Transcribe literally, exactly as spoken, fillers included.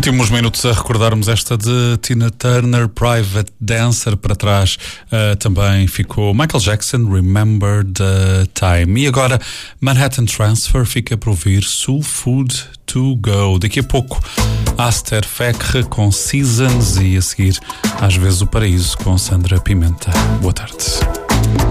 Últimos minutos a recordarmos esta de Tina Turner, Private Dancer. Para trás uh, também ficou Michael Jackson, Remember the Time. E agora Manhattan Transfer fica por ouvir Soul Food to Go. Daqui a pouco Aster Fekre com Seasons e a seguir Às vezes o Paraíso com Sandra Pimenta. Boa tarde.